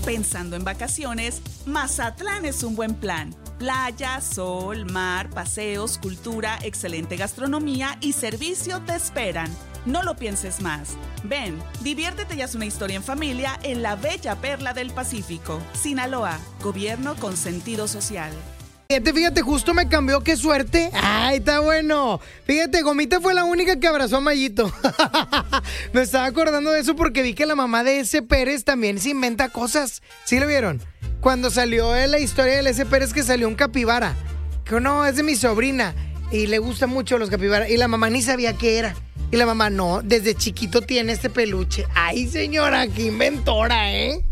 Pensando en vacaciones, Mazatlán es un buen plan. Playa, sol, mar, paseos, cultura, excelente gastronomía y servicio te esperan. No lo pienses más. Ven, diviértete y haz una historia en familia en la bella perla del Pacífico. Sinaloa, gobierno con sentido social. Fíjate, justo me cambió, qué suerte. Ay, está bueno. Fíjate, Gomita fue la única que abrazó a Mayito. Me estaba acordando de eso porque vi que la mamá de ese Pérez también se inventa cosas. ¿Sí lo vieron? Cuando salió la historia del ese Pérez que salió un capibara. Que no, es de mi sobrina y le gustan mucho los capibaras. Y la mamá ni sabía qué era. Y la mamá, no, desde chiquito tiene este peluche. Ay, señora, qué inventora, ¿eh?